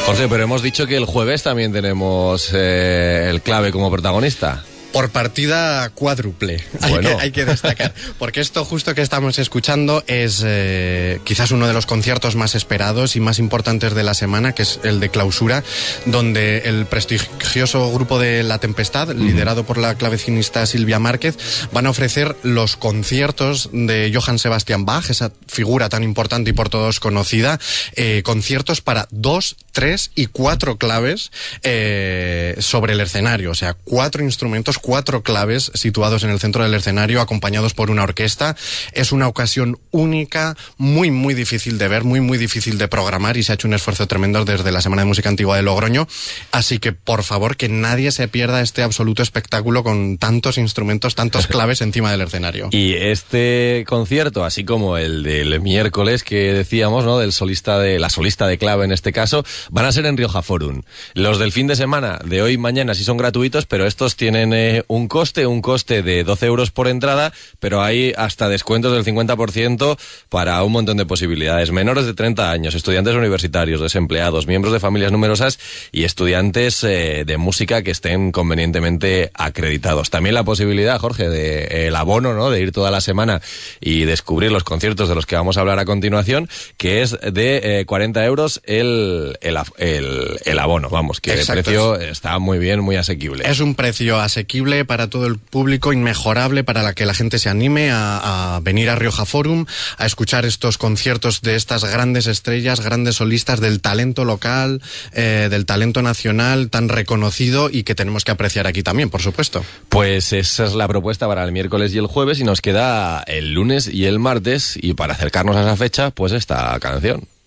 Jorge, pero hemos dicho que el jueves también tenemos el clave como protagonista. Por partida cuádruple, bueno. hay que destacar, porque esto justo que estamos escuchando es quizás uno de los conciertos más esperados y más importantes de la semana, que es el de clausura, donde el prestigioso grupo de La Tempestad, liderado por la clavecinista Silvia Márquez, van a ofrecer los conciertos de Johann Sebastian Bach, esa figura tan importante y por todos conocida, conciertos para 2, 3 y 4 claves sobre el escenario, o sea, 4 instrumentos, 4 claves situados en el centro del escenario, acompañados por una orquesta. Es una ocasión única, muy, muy difícil de ver, muy, muy difícil de programar, y se ha hecho un esfuerzo tremendo desde la Semana de Música Antigua de Logroño. Así que, por favor, que nadie se pierda este absoluto espectáculo con tantos instrumentos, tantos claves encima del escenario. Y este concierto, así como el del miércoles que decíamos, ¿no?, del solista la solista de clave en este caso, van a ser en Rioja Forum. Los del fin de semana, de hoy y mañana, sí son gratuitos, pero estos tienen un coste de 12 euros por entrada, pero hay hasta descuentos del 50% para un montón de posibilidades. Menores de 30 años, estudiantes universitarios, desempleados, miembros de familias numerosas y estudiantes de música que estén convenientemente acreditados. También la posibilidad, Jorge, de el abono, ¿no?, de ir toda la semana y descubrir los conciertos de los que vamos a hablar a continuación, que es de 40 euros el abono. Vamos, que exacto, el precio está muy bien, muy asequible. Es un precio asequible para todo el público, inmejorable, para que la gente se anime a venir a Rioja Forum, a escuchar estos conciertos de estas grandes estrellas, grandes solistas del talento local, del talento nacional tan reconocido y que tenemos que apreciar aquí también, por supuesto. Pues esa es la propuesta para el miércoles y el jueves, y nos queda el lunes y el martes, y para acercarnos a esa fecha, pues esta canción.